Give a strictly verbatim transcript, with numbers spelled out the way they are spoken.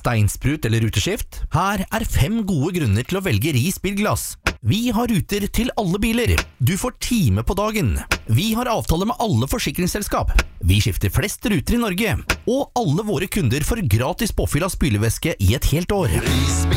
steinsprut eller ruteskift? Her er fem gode grunner til å velge Ris bilglass. Vi har ruter til alle biler. Du får time på dagen. Vi har avtale med alle forsikringsselskap. Vi skifter flest ruter i Norge. Og alle våre kunder får gratis påfyll av spylevæske i et helt år.